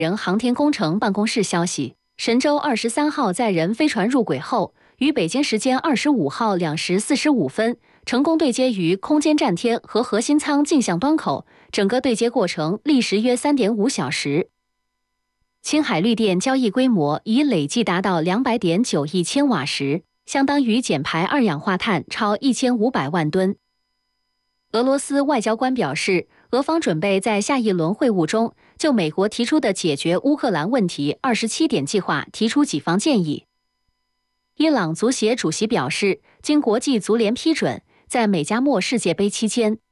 人航天工程办公室消息，神舟23号载人飞船入轨后，于北京时间25号2时45分成功对接于空间站天和核心舱镜像端口，整个对接过程历时约3.5小时。青海绿电交易规模已累计达到200.9亿千瓦时，相当于减排二氧化碳超1500万吨。俄罗斯外交官表示，俄方准备在下一轮会晤中就美国提出的解决乌克兰问题27点计划提出几方建议。伊朗足协主席表示，经国际足联批准，在美加墨世界杯期间，